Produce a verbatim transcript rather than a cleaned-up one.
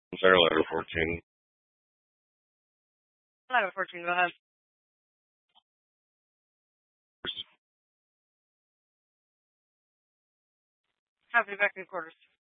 Sarah letter fourteen. Letter fourteen, go ahead. Happy back in quarters.